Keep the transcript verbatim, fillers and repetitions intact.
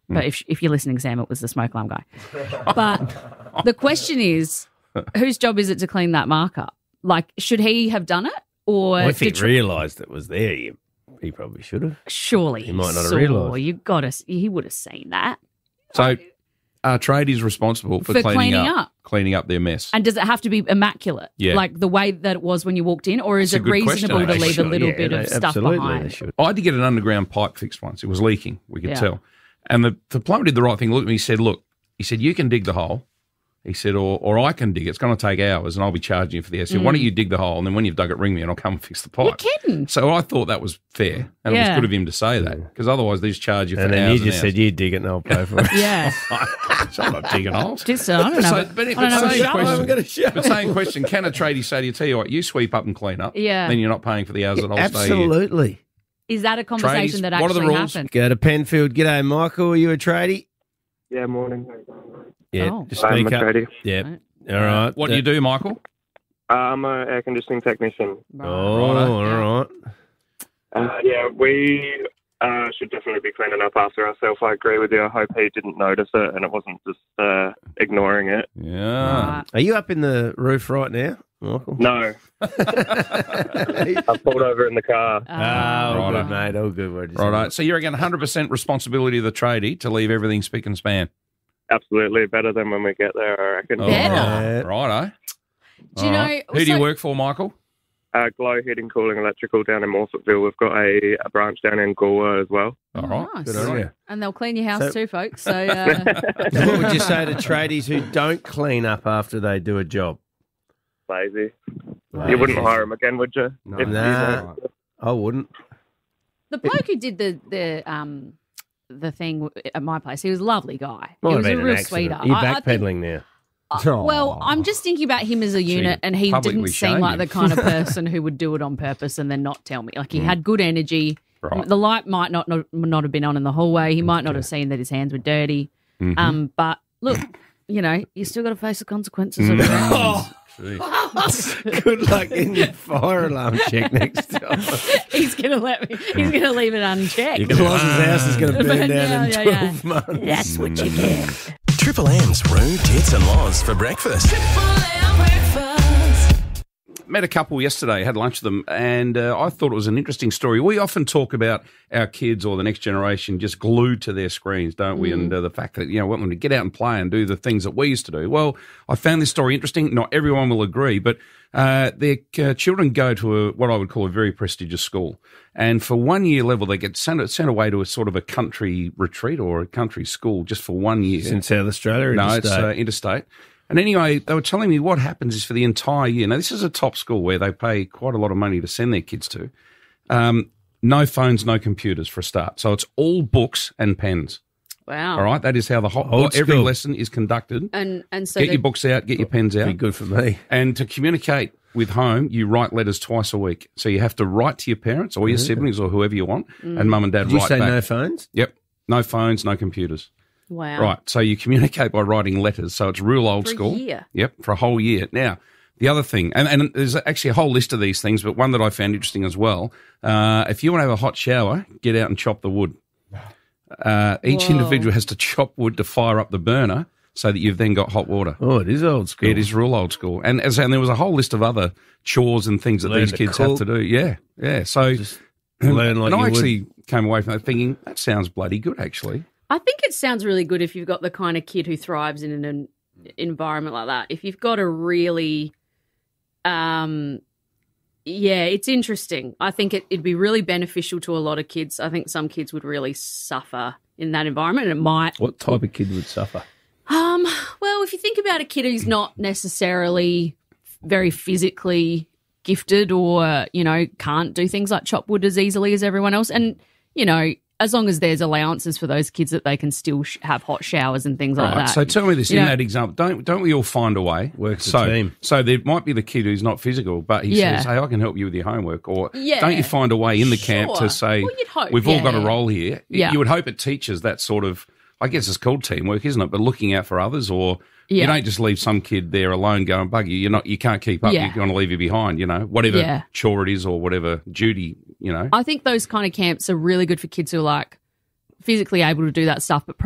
But if if you're listening, Sam, it was the smoke alarm guy. But the question is, whose job is it to clean that mark up? Like, should he have done it? Or Well, if he did- realised it was there, he, he probably should have. surely He might not have saw. realised. You got to. He would have seen that. So our tradies responsible for, For cleaning, cleaning up, up. cleaning up their mess. And does it have to be immaculate? Yeah. Like the way that it was when you walked in? Or is That's a it good question, reasonable to actually. leave a little Yeah, bit they- of stuff absolutely behind? they should. I had to get an underground pipe fixed once. It was leaking. We could Yeah. tell. And the, the plumber did the right thing. Looked at me, he said, look, he said, you can dig the hole. He said, or or I can dig it. It's going to take hours and I'll be charging you for the hour. He said, why don't you dig the hole and then when you've dug it, ring me and I'll come and fix the pipe. You're kidding. So I thought that was fair. And it was Yeah. good of him to say that because otherwise they just charge you for And then hours you just and said, you dig it and I'll pay for it. Yeah. hours. So I'm not digging holes. Just, uh, I don't know. So, but, I but don't know. same what question, shovel. I'm gonna show but same question, can a tradie say to you, tell you what, you sweep up and clean up, Yeah. then you're not paying for the hours that I'll stay here. Absolutely. Is that a conversation Tradies, that what are the actually rules? happened? Go to Penfield. G'day, Michael. Are you a tradie? Yeah, morning. Yeah, Oh. just I'm speak a up. tradie. Yeah. All right. What do you do, Michael? Uh, I'm an air conditioning technician. Oh, Righto. all right. Uh, yeah, we uh, should definitely be cleaning up after ourselves. I agree with you. I hope he didn't notice it and it wasn't just uh, ignoring it. Yeah. Right. Are you up in the roof right now, Michael? No. I pulled over in the car. Ah, all Righto. good, mate. All good. What did you Righto. say? So you reckon one hundred percent responsibility of the tradie to leave everything spick and span? Absolutely better than when we get there, I reckon. Better? Yeah. Righto. Do you All know? right. Who do you so- work for, Michael? Uh, Glow Heating, Cooling, Electrical down in Morphettville. We've got a, a branch down in Galway as well. All right. Nice. Good on you. And they'll clean your house So- too, folks. So uh, What would you say to tradies who don't clean up after they do a job? Lazy. Lazy. You wouldn't hire him again, would you? No. If you Nah. know- I wouldn't. the bloke who did the the um the thing at my place, he was a lovely guy. Might he have was a been an real accident. sweetheart. You're I- I think- backpedaling now. Uh, well, I'm just thinking about him as a unit, and he publicly didn't seem shame like him. the kind of person who would do it on purpose and then not tell me. Like he had good energy. Right. The light might not, not not have been on in the hallway. He might not have seen that his hands were dirty. Mhm. Um, but look, you know, you still got to face the consequences of your actions. Gee. Good luck in your fire alarm check next time. He's gonna let me. He's gonna leave it unchecked. Your closet's house is going to burn down Yeah, in yeah, twelve yeah. months. That's what you get. Triple M's Rude Tits and Laws for breakfast. Met a couple yesterday, had lunch with them, and uh, I thought it was an interesting story. We often talk about our kids or the next generation just glued to their screens, don't we? And uh, the fact that, you know, want them to get out and play and do the things that we used to do. Well, I found this story interesting. Not everyone will agree, but uh, their uh, children go to a, what I would call a very prestigious school. And for one year level, they get sent, sent away to a sort of a country retreat or a country school just for one year. It's in South Australia or No, interstate? it's uh, interstate. And anyway, they were telling me what happens is for the entire year. Now, this is a top school where they pay quite a lot of money to send their kids to. Um, no phones, no computers for a start. So it's all books and pens. Wow. All right, that is how the whole Old every school. lesson is conducted. And and so Get they- your books out, get your pens Be out, good for me. and to communicate with home, you write letters twice a week. So you have to write to your parents or your siblings or whoever you want, and mum and dad Did you write say back. no phones? Yep, no phones, no computers. wow. Right, so you communicate by writing letters. So it's real old For a school. year. Yep, for a whole year. Now, the other thing, and, and there's actually a whole list of these things, but one that I found interesting as well. Uh, if you want to have a hot shower, get out and chop the wood. Uh, each Whoa. individual has to chop wood to fire up the burner so that you've then got hot water. Oh, it is old school. It is real old school. And as and there was a whole list of other chores and things that Learn these to kids cook. have to do. Yeah, yeah. So learn like and I you would. actually came away from that thinking, that sounds bloody good, actually. I think it sounds really good if you've got the kind of kid who thrives in an environment like that. If you've got a really, um, yeah, it's interesting. I think it, it'd be really beneficial to a lot of kids. I think some kids would really suffer in that environment, and it might. What type of kid would suffer? Um, well, if you think about a kid who's not necessarily very physically gifted or, you know, can't do things like chop wood as easily as everyone else, and, you know, as long as there's allowances for those kids that they can still sh- have hot showers and things like Right. that. So tell me this, You in know- that example, don't don't we all find a way? Work as a so, team. So there might be the kid who's not physical, but he Yeah. says, hey, I can help you with your homework. Or Yeah. don't you find a way in the camp Sure. to say, Well, you'd hope, we've all got a yeah. role here. Yeah. You would hope it teaches that sort of, I guess it's called teamwork, isn't it? But looking out for others, or Yeah. you don't just leave some kid there alone going, bug you. You're not, you can't keep up. Yeah. You're going to leave you behind, you know, whatever Yeah. chore it is or whatever duty, you know. I think those kind of camps are really good for kids who are like physically able to do that stuff, but